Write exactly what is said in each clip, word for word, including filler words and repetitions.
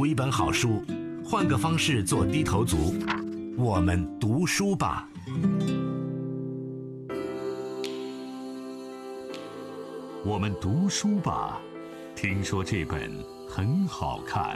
读一本好书，换个方式做低头族。我们读书吧。 我们读书吧。听说这本很好看。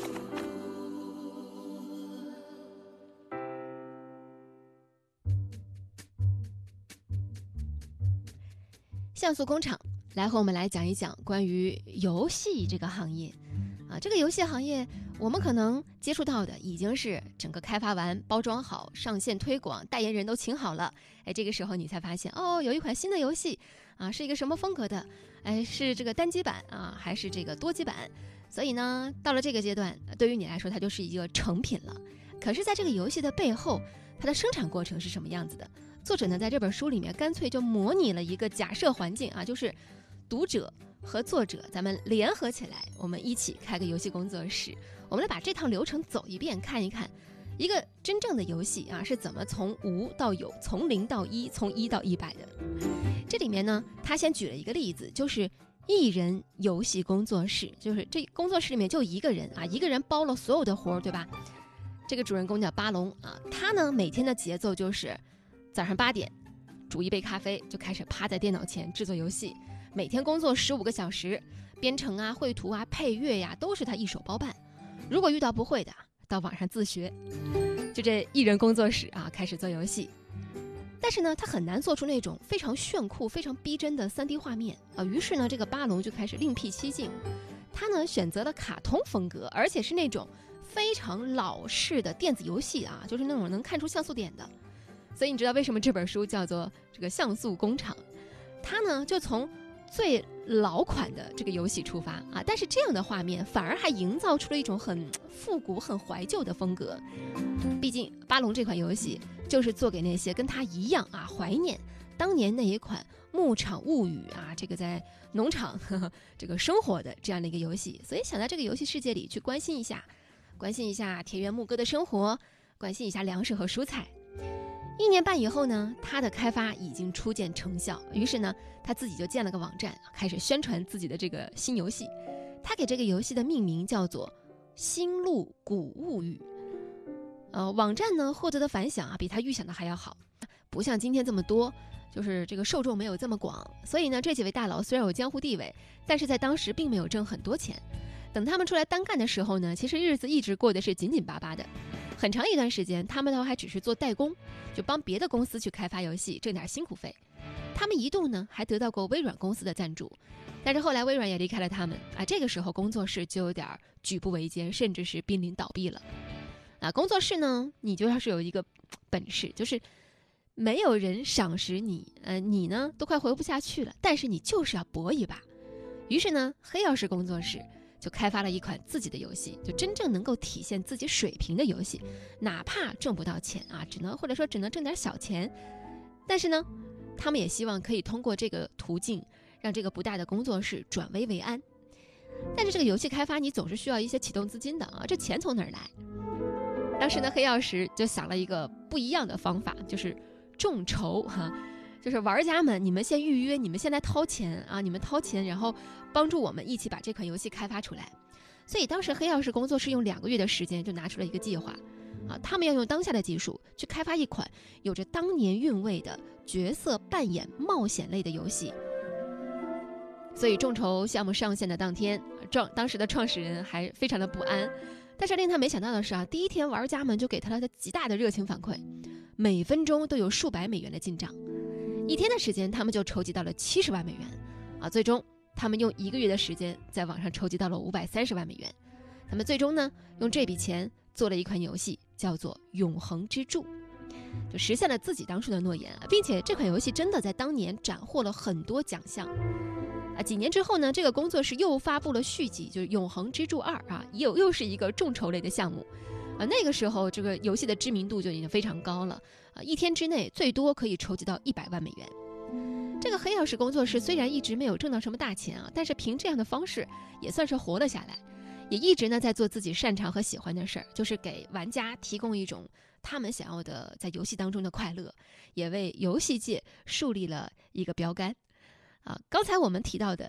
像素工厂来和我们来讲一讲关于游戏这个行业啊，这个游戏行业我们可能接触到的已经是整个开发完、包装好、上线推广、代言人都请好了。哎，这个时候你才发现，哦，有一款新的游戏啊，是一个什么风格的？哎，是这个单机版啊，还是这个多机版？所以呢，到了这个阶段，对于你来说，它就是一个成品了。可是，在这个游戏的背后，它的生产过程是什么样子的？作者呢，在这本书里面干脆就模拟了一个假设环境啊，就是读者和作者咱们联合起来，我们一起开个游戏工作室，我们来把这趟流程走一遍，看一看一个真正的游戏啊是怎么从无到有，从零到一，从一到一百的。这里面呢，他先举了一个例子，就是一人游戏工作室，就是这工作室里面就一个人啊，一个人包了所有的活，对吧？这个主人公叫巴龙啊，他呢每天的节奏就是早上八点煮一杯咖啡，就开始趴在电脑前制作游戏，每天工作十五个小时，编程啊、绘图啊、配乐呀，都是他一手包办。如果遇到不会的，到网上自学。就这一人工作室啊，开始做游戏。但是呢，他很难做出那种非常炫酷、非常逼真的 三 D 画面啊。于是呢，这个巴龙就开始另辟蹊径，他呢选择了卡通风格，而且是那种非常老式的电子游戏啊，就是那种能看出像素点的。所以你知道为什么这本书叫做这个像素工厂？它呢就从最老款的这个游戏出发啊，但是这样的画面反而还营造出了一种很复古、很怀旧的风格。毕竟巴龙这款游戏就是做给那些跟他一样啊怀念当年那一款《牧场物语》啊，这个在农场呵呵这个生活的这样的一个游戏，所以想在这个游戏世界里去关心一下，关心一下田园牧歌的生活，关心一下粮食和蔬菜。一年半以后呢，他的开发已经初见成效，于是呢，他自己就建了个网站，开始宣传自己的这个新游戏。他给这个游戏的命名叫做《星露谷物语》。呃，网站呢获得的反响啊，比他预想的还要好，不像今天这么多，就是这个受众没有这么广。所以呢，这几位大佬虽然有江湖地位，但是在当时并没有挣很多钱。等他们出来单干的时候呢，其实日子一直过得是紧紧巴巴的。很长一段时间，他们都还只是做代工，就帮别的公司去开发游戏，挣点辛苦费。他们一度呢还得到过微软公司的赞助，但是后来微软也离开了他们啊。这个时候工作室就有点举步维艰，甚至是濒临倒闭了。啊，工作室呢，你就要是有一个本事，就是没有人赏识你，呃，你呢都快活不下去了，但是你就是要搏一把。于是呢，黑曜石工作室就开发了一款自己的游戏，就真正能够体现自己水平的游戏，哪怕挣不到钱啊，只能或者说只能挣点小钱，但是呢，他们也希望可以通过这个途径，让这个不大的工作室转危为安。但是这个游戏开发你总是需要一些启动资金的啊，这钱从哪儿来？当时呢，黑曜石就想了一个不一样的方法，就是众筹哈。就是玩家们，你们先预约，你们现在掏钱啊，你们掏钱，然后帮助我们一起把这款游戏开发出来。所以当时黑曜石工作室用两个月的时间就拿出了一个计划，啊，他们要用当下的技术去开发一款有着当年韵味的角色扮演冒险类的游戏。所以众筹项目上线的当天，创当时的创始人还非常的不安，但是令他没想到的是啊，第一天玩家们就给他了极大的热情反馈，每分钟都有数百美元的进账。一天的时间，他们就筹集到了七十万美元，啊，最终他们用一个月的时间在网上筹集到了五百三十万美元。他们最终呢，用这笔钱做了一款游戏，叫做《永恒之柱》，就实现了自己当初的诺言，并且这款游戏真的在当年斩获了很多奖项。啊，几年之后呢，这个工作室又发布了续集，就是《永恒之柱二》啊，又又是一个众筹类的项目。啊，那个时候这个游戏的知名度就已经非常高了啊，一天之内最多可以筹集到一百万美元。这个黑曜石工作室虽然一直没有挣到什么大钱啊，但是凭这样的方式也算是活了下来，也一直呢在做自己擅长和喜欢的事儿，就是给玩家提供一种他们想要的在游戏当中的快乐，也为游戏界树立了一个标杆。啊，刚才我们提到的